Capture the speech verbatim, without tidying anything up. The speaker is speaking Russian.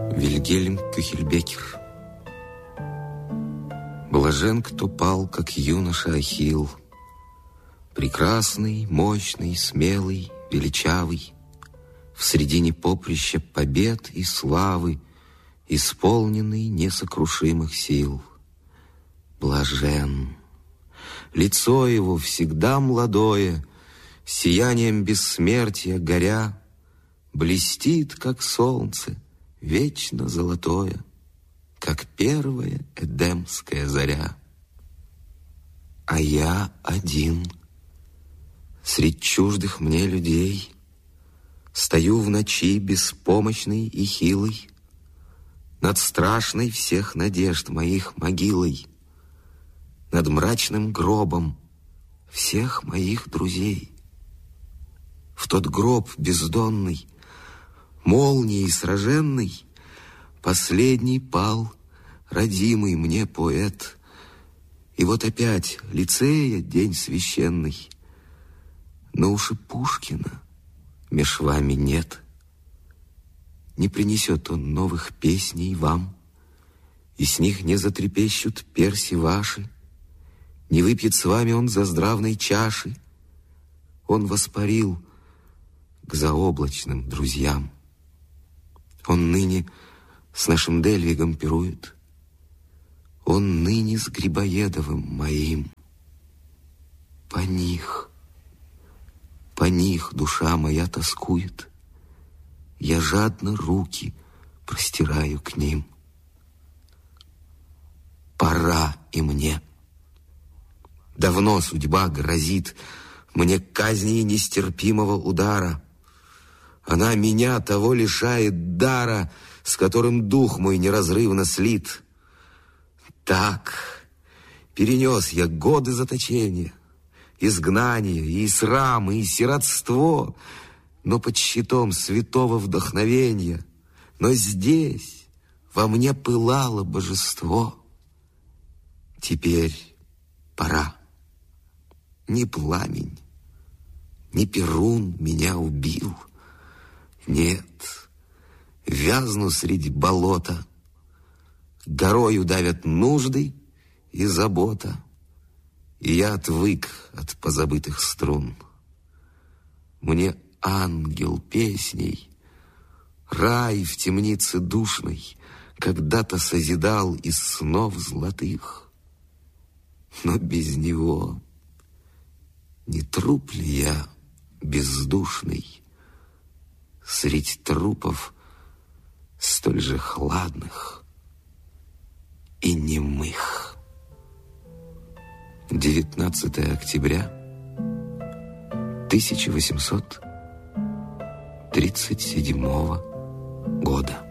Вильгельм Кюхельбекер. Блажен, кто пал, как юноша Ахилл, прекрасный, мощный, смелый, величавый, в средине поприща побед и славы, исполненный несокрушимых сил. Блажен. Лицо его всегда молодое, сиянием бессмертия горя, блестит, как солнце, вечно золотое, как первая эдемская заря. А я один, средь чуждых мне людей, стою в ночи беспомощный и хилый, над страшной всех надежд моих могилой, над мрачным гробом всех моих друзей. В тот гроб бездонный, молнией сраженный, последний пал родимый мне поэт. И вот опять Лицея день священный, но уж и Пушкина меж вами нет. Не принесет он новых песней вам, и с них не затрепещут перси ваши, не выпьет с вами он заздравной чаши. Он воспарил к заоблачным друзьям. Он ныне с нашим Дельвигом пирует, он ныне с Грибоедовым моим. По них, по них душа моя тоскует, я жадно руки простираю к ним. Пора и мне. Давно судьба грозит мне казни нестерпимого удара. Она меня того лишает дара, с которым дух мой неразрывно слит. Так перенес я годы заточения, изгнание, и срам, и сиротство, но под щитом святого вдохновения. Но здесь во мне пылало божество. Теперь пора. Ни пламень, ни Перун меня убил. Нет, вязну среди болота, горою давят нужды и забота, и я отвык от позабытых струн. Мне ангел песней, рай в темнице душной когда-то созидал из снов золотых. Но без него не труп ли я бездушный средь трупов столь же хладных и немых? девятнадцатое октября тысяча восемьсот тридцать седьмого года.